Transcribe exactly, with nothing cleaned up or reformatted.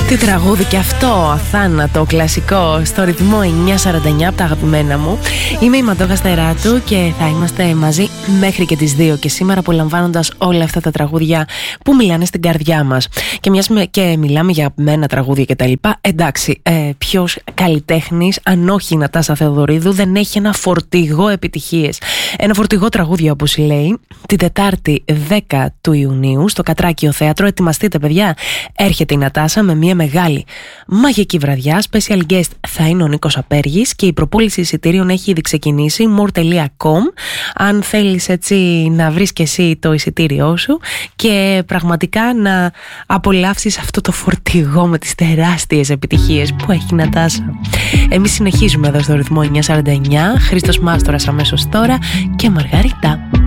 Τι τραγούδι και αυτό, αθάνατο, κλασικό, στο ρυθμό εννιά σαράντα εννιά από τα αγαπημένα μου. Είμαι η Μαντώγα Στεράτου και θα είμαστε μαζί μέχρι και τις δύο και σήμερα απολαμβάνοντας όλα αυτά τα τραγούδια που μιλάνε στην καρδιά μας. Και μιας και μιλάμε για αγαπημένα τραγούδια κτλ. Εντάξει, ε, ποιος καλλιτέχνης, αν όχι η Νατάσα Θεοδωρίδου, δεν έχει ένα φορτηγό επιτυχίες. Ένα φορτηγό τραγούδια, όπως λέει. Την Τετάρτη δέκα του Ιουνίου στο Κατράκιο Θέατρο. Ετοιμαστείτε, παιδιά. Έρχεται η Νατάσα με μια μεγάλη μαγική βραδιά. Special guest θα είναι ο Νίκος Απέργης και η προπούληση εισιτήριων έχει ήδη ξεκινήσει. more τελεία com. Αν θέλεις έτσι να βρεις και εσύ το εισιτήριό σου και πραγματικά να απολαύσεις αυτό το φορτηγό με τις τεράστιες επιτυχίες που έχει η Νατάσα. Εμείς συνεχίζουμε εδώ στο ρυθμό εννιά σαράντα εννιά. Χρήστος Μάστορας αμέσως τώρα και Μαργαρίτα.